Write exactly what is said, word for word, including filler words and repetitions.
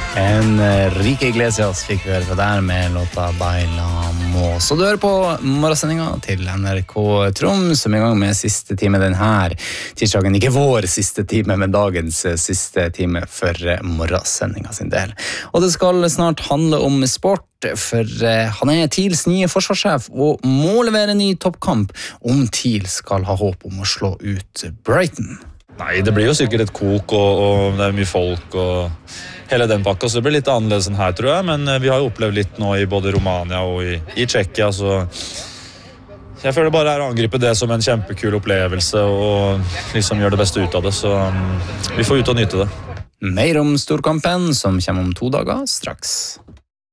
Enrique Iglesias fikk vi høre fra der med låta Bailamos. Så du hører på morgensendinga til N R K Troms, som er i gang med siste time den her tirsdagen. Ikke vår siste time, men dagens siste time for morgensendinga sin del. Og det skal snart handle om sport, for han er TILs nye forsvarssjef og må levere en ny toppkamp om TIL skal ha håp om å slå ut Brighton. Nei, det blir jo sikkert et kok, og, og det er mye folk og hele den pakka, så det blir litt annerledes enn her, tror jeg, men vi har jo opplevd litt nå i både Romania og i, i Tsjekkia, så jeg føler bare er å angripe det som en kjempekul opplevelse og liksom gjøre det beste ut av det, så um, vi får ut og nyte det. Mer om storkampen som kommer om to dager straks.